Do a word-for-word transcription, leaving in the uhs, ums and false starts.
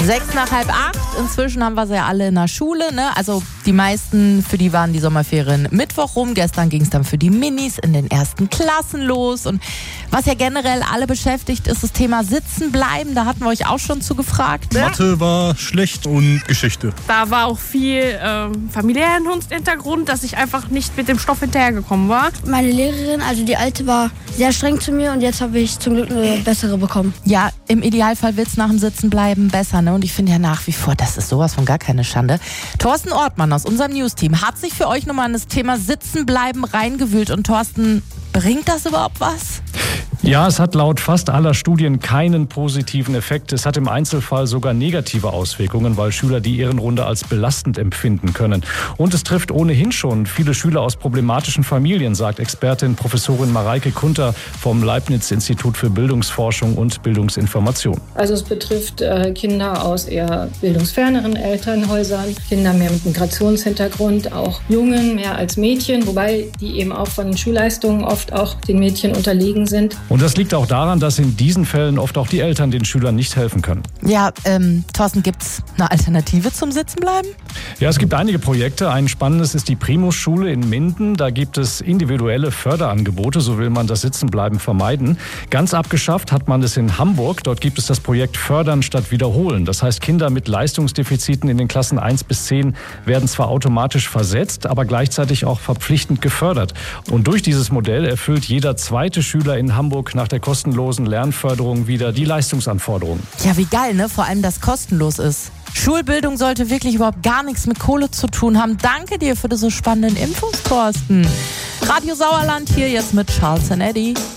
Sechs nach halb acht. Inzwischen haben wir sie ja alle in der Schule, ne? Also die meisten, für die waren die Sommerferien Mittwoch rum. Gestern ging es dann für die Minis in den ersten Klassen los. Und was ja generell alle beschäftigt, ist das Thema Sitzen bleiben. Da hatten wir euch auch schon zu gefragt. Mathe war schlecht und Geschichte. Da war auch viel ähm, familiären Hintergrund, dass ich einfach nicht mit dem Stoff hinterhergekommen war. Meine Lehrerin, also die alte, war sehr streng zu mir und jetzt habe ich zum Glück eine bessere bekommen. Ja, im Idealfall wird es nach dem Sitzen bleiben besser, ne? Und ich finde ja nach wie vor, das ist sowas von gar keine Schande. Thorsten Ortmann aus unserem News-Team hat sich für euch nochmal in das Thema Sitzen bleiben reingewühlt. Und Thorsten, bringt das überhaupt was? Ja, es hat laut fast aller Studien keinen positiven Effekt. Es hat im Einzelfall sogar negative Auswirkungen, weil Schüler die Ehrenrunde als belastend empfinden können. Und es trifft ohnehin schon viele Schüler aus problematischen Familien, sagt Expertin Professorin Mareike Kunter vom Leibniz-Institut für Bildungsforschung und Bildungsinformation. Also es betrifft äh, Kinder aus eher bildungsferneren Elternhäusern, Kinder mehr mit Migrationshintergrund, auch Jungen mehr als Mädchen, wobei die eben auch von Schulleistungen oft auch den Mädchen unterlegen sind. Und das liegt auch daran, dass in diesen Fällen oft auch die Eltern den Schülern nicht helfen können. Ja, ähm, Thorsten, gibt's eine Alternative zum Sitzenbleiben? Ja, es gibt einige Projekte. Ein spannendes ist die Primus-Schule in Minden. Da gibt es individuelle Förderangebote, so will man das Sitzenbleiben vermeiden. Ganz abgeschafft hat man es in Hamburg. Dort gibt es das Projekt Fördern statt Wiederholen. Das heißt, Kinder mit Leistungsdefiziten in den Klassen eins bis zehn werden zwar automatisch versetzt, aber gleichzeitig auch verpflichtend gefördert. Und durch dieses Modell erfüllt jeder zweite Schüler in Hamburg nach der kostenlosen Lernförderung wieder die Leistungsanforderungen. Ja, wie geil, ne? Vor allem, dass kostenlos ist. Schulbildung sollte wirklich überhaupt gar nichts mit Kohle zu tun haben. Danke dir für diese spannenden Infos, Thorsten. Radio Sauerland hier jetzt mit Charles and Eddie.